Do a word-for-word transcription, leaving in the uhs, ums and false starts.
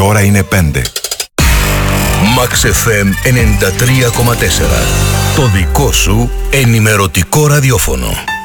ώρα είναι πέντε. Max εφ εμ ενενήντα τρία κόμμα τέσσερα. Το δικό σου ενημερωτικό ραδιόφωνο.